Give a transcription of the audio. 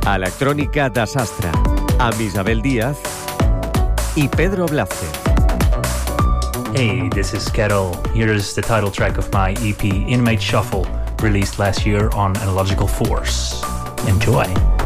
Electrònica de Sastre, amb Isabel Díaz i Pedro Blázquez. Hey, this is Carol. Here's the title track of my EP, Inmate Shuffle, released last year on Analogical Force. Enjoy.